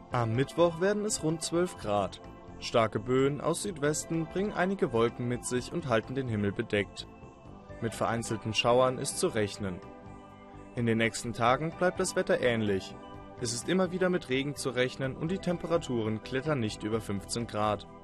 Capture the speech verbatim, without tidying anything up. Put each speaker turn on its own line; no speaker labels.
Am Mittwoch werden es rund zwölf Grad. Starke Böen aus Südwesten bringen einige Wolken mit sich und halten den Himmel bedeckt. Mit vereinzelten Schauern ist zu rechnen. In den nächsten Tagen bleibt das Wetter ähnlich. Es ist immer wieder mit Regen zu rechnen und die Temperaturen klettern nicht über fünfzehn Grad.